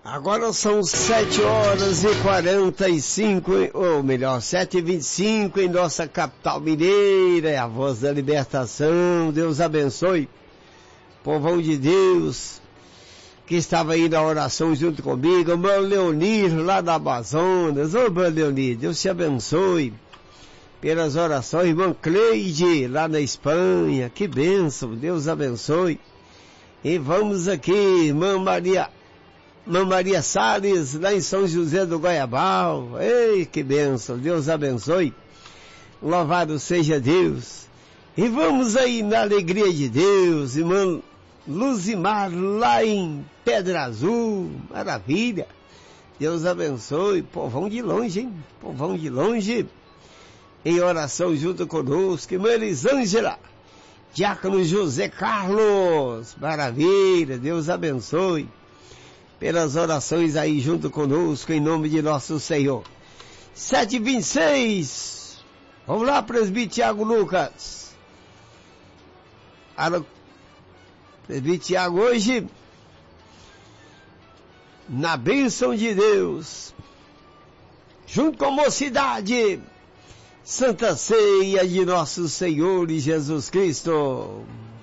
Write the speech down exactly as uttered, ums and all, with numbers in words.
Agora são sete horas e quarenta e cinco, ou melhor, sete e vinte e cinco em nossa capital mineira, é a voz da libertação. Deus abençoe, povão de Deus, que estava aí na oração junto comigo, o meu Leonir lá da Amazonas. Ô, meu Leonir, Deus te abençoe pelas orações. Irmã Cleide, lá na Espanha, que bênção, Deus abençoe. E vamos aqui, irmã Maria, irmã Maria Salles, lá em São José do Goiabal. Ei, que bênção, Deus abençoe. Louvado seja Deus. E vamos aí na alegria de Deus, irmã Luzimar, lá em Pedra Azul, maravilha. Deus abençoe, povão de longe, hein? Povão de longe, em oração junto conosco. Irmã Elisângela, diácono José Carlos, maravilha, Deus abençoe pelas orações aí junto conosco, em nome de nosso Senhor. sete e vinte e seis, vamos lá, presbítero Tiago Lucas. Ara... Presbítero Tiago, hoje, na bênção de Deus, junto com a mocidade, Santa Ceia de nosso Senhor e Jesus Cristo.